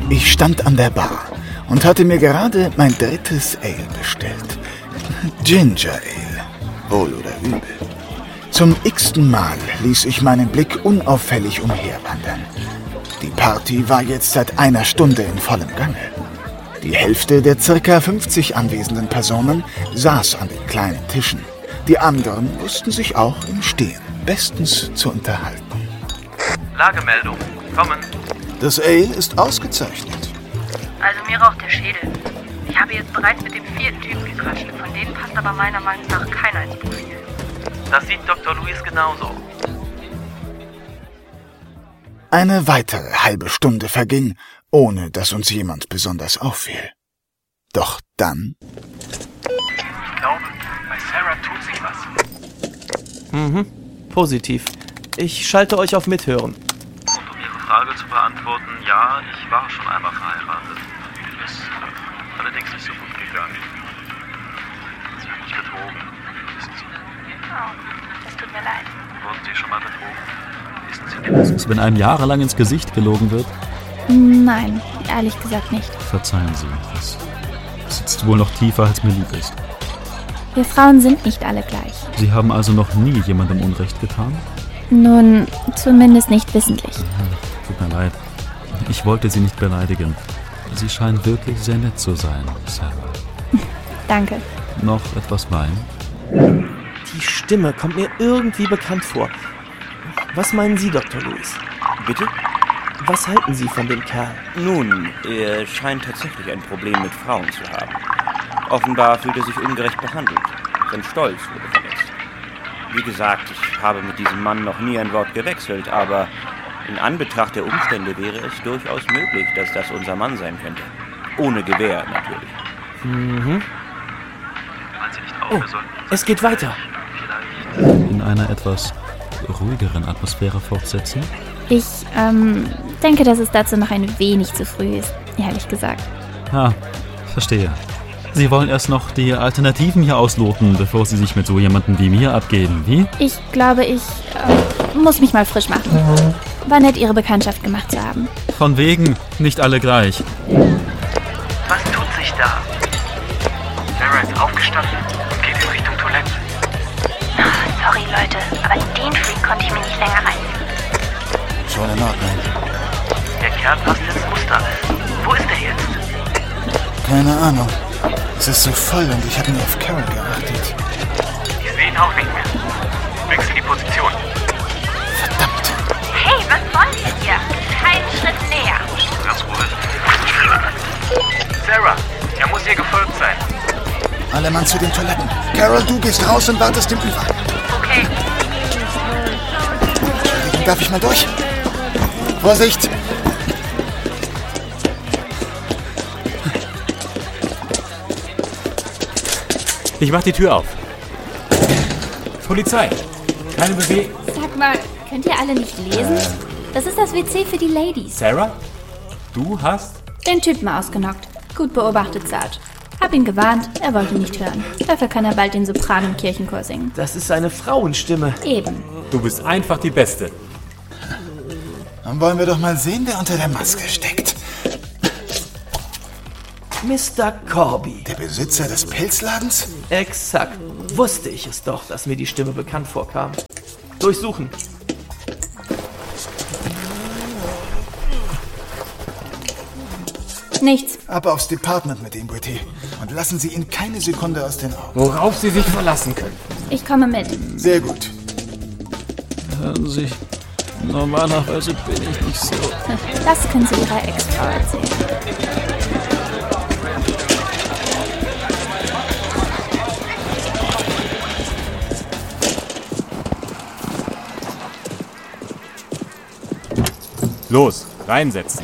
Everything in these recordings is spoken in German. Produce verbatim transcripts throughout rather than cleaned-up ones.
Ich stand an der Bar und hatte mir gerade mein drittes Ale bestellt. Ginger Ale, wohl oder übel. Zum x-ten Mal ließ ich meinen Blick unauffällig umherwandern. Die Party war jetzt seit einer Stunde in vollem Gange. Die Hälfte der circa fünfzig anwesenden Personen saß an den kleinen Tischen. Die anderen wussten sich auch im Stehen bestens zu unterhalten. Lagemeldung, kommen. Das Ale ist ausgezeichnet. Also mir raucht der Schädel. Ich habe jetzt bereits mit dem vierten Typen gequatscht. Von denen passt aber meiner Meinung nach keiner ins Profil. Das sieht Doktor Lewis genauso. Eine weitere halbe Stunde verging, ohne dass uns jemand besonders auffiel. Doch dann... Ich glaube, bei Sarah tut sich was. Mhm, positiv. Ich schalte euch auf Mithören. Und um Ihre Frage zu beantworten, ja, ich war schon einmal verheiratet. Ist äh, allerdings nicht so gut gegangen. Sie hat mich betrogen, wissen Sie. Oh, das tut mir leid. Wurden Sie schon mal betrogen? Wissen Sie denn? Was, wenn einem jahrelang ins Gesicht gelogen wird? Nein, ehrlich gesagt nicht. Verzeihen Sie, das sitzt wohl noch tiefer, als mir lieb ist. Wir Frauen sind nicht alle gleich. Sie haben also noch nie jemandem Unrecht getan? Nun, zumindest nicht wissentlich. Tut mir leid. Ich wollte Sie nicht beleidigen. Sie scheinen wirklich sehr nett zu sein, Sarah. Danke. Noch etwas Wein? Die Stimme kommt mir irgendwie bekannt vor. Was meinen Sie, Doktor Lewis? Bitte? Was halten Sie von dem Kerl? Nun, er scheint tatsächlich ein Problem mit Frauen zu haben. Offenbar fühlt er sich ungerecht behandelt. Sein Stolz wurde verletzt. Wie gesagt, ich habe mit diesem Mann noch nie ein Wort gewechselt, aber in Anbetracht der Umstände wäre es durchaus möglich, dass das unser Mann sein könnte. Ohne Gewehr, natürlich. Mhm. Falls Sie nicht auf, Oh, wir sollten es geht weiter. vielleicht... In einer etwas ruhigeren Atmosphäre fortsetzen? Ich, ähm, denke, dass es dazu noch ein wenig zu früh ist, ehrlich gesagt. Ah, verstehe. Sie wollen erst noch die Alternativen hier ausloten, bevor Sie sich mit so jemandem wie mir abgeben, wie? Ich glaube, ich äh, muss mich mal frisch machen. War nett, Ihre Bekanntschaft gemacht zu haben. Von wegen, nicht alle gleich. Was tut sich da? Sarah ist aufgestanden und geht in Richtung Toilette. Sorry, Leute, aber den Freak konnte ich mir nicht länger reinziehen. Schon in Ordnung. Der Kerl passt ins Muster. Wo ist er jetzt? Keine Ahnung. Es ist so voll und ich habe nur auf Carol geachtet. Ich sehe ihn auch nicht mehr. Wechsel die Position. Verdammt. Hey, was wollt ihr hier? Keinen Schritt näher. Ganz ruhig. Sarah, er muss ihr gefolgt sein. Alle Mann zu den Toiletten. Carol, du gehst raus und wartest im Ü-Wagen. Okay. Entschuldigung, darf ich mal durch? Vorsicht! Ich mach die Tür auf. Polizei. Keine Bewegung. Sag mal, könnt ihr alle nicht lesen? Das ist das W C für die Ladies. Sarah? Du hast... Den Typen ausgenockt. Gut beobachtet, Sarge. Hab ihn gewarnt, er wollte nicht hören. Dafür kann er bald den Sopran im Kirchenchor singen. Das ist eine Frauenstimme. Eben. Du bist einfach die Beste. Dann wollen wir doch mal sehen, wer unter der Maske steckt. Mister Corby. Der Besitzer des Pelzladens? Exakt. Wusste ich es doch, dass mir die Stimme bekannt vorkam. Durchsuchen. Nichts. Ab aufs Department mit ihm, Britty. Und lassen Sie ihn keine Sekunde aus den Augen. Worauf Sie sich verlassen können. Ich komme mit. Sehr gut. Hören Sie, normalerweise bin ich nicht so... Das können Sie Ihrer Ex-Frau erzählen. Los, reinsetzen.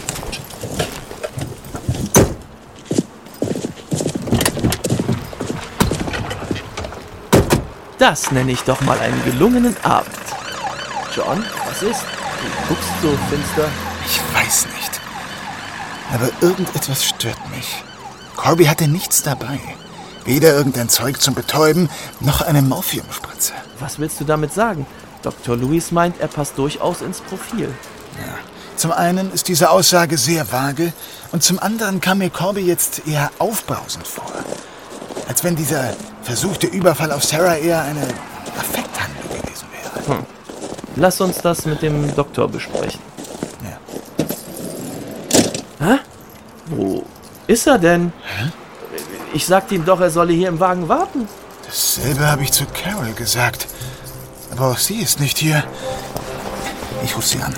Das nenne ich doch mal einen gelungenen Abend. John, was ist? Du guckst so finster. Ich weiß nicht. Aber irgendetwas stört mich. Corby hatte nichts dabei. Weder irgendein Zeug zum Betäuben, noch eine Morphiumspritze. Was willst du damit sagen? Doktor Lewis meint, er passt durchaus ins Profil. Ja. Zum einen ist diese Aussage sehr vage und zum anderen kam mir Corby jetzt eher aufbrausend vor. Als wenn dieser versuchte Überfall auf Sarah eher eine Affekthandlung gewesen wäre. Hm. Lass uns das mit dem Doktor besprechen. Ja. Hä? Wo ist er denn? Hä? Ich sagte ihm doch, er solle hier im Wagen warten. Dasselbe habe ich zu Carol gesagt. Aber auch sie ist nicht hier. Ich rufe sie an.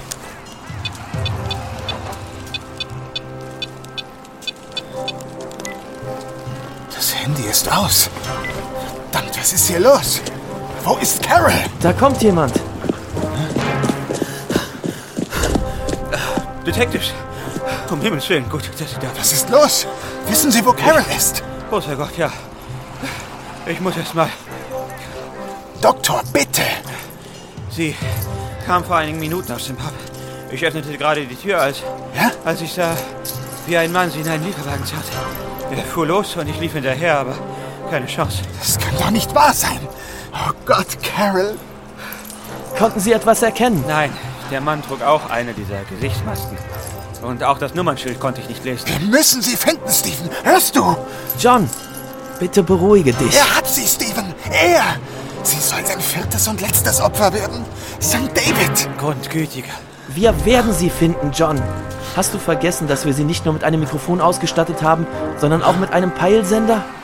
Das Handy ist aus. Verdammt, was ist hier los? Wo ist Carol? Da kommt jemand. Detectives, um Himmels Willen, gut, dass Sie da sind. Was ist los? Wissen Sie, wo Carol ist? Großer Gott, ja. Ich muss erst mal. Doktor, bitte! Sie kam vor einigen Minuten aus dem Pub. Ich öffnete gerade die Tür, als, Ja? als ich sah, wie ein Mann sie in einen Lieferwagen zerrte. Er fuhr los und ich lief hinterher, aber keine Chance. Das kann doch nicht wahr sein. Oh Gott, Carol. Konnten Sie etwas erkennen? Nein, der Mann trug auch eine dieser Gesichtsmasken. Und auch das Nummernschild konnte ich nicht lesen. Wir müssen sie finden, Stephen. Hörst du? John, bitte beruhige dich. Er hat sie, Stephen. Er. Sie soll sein viertes und letztes Opfer werden. Sankt David. Grundgütiger. Wir werden sie finden, John. Hast du vergessen, dass wir sie nicht nur mit einem Mikrofon ausgestattet haben, sondern auch mit einem Peilsender?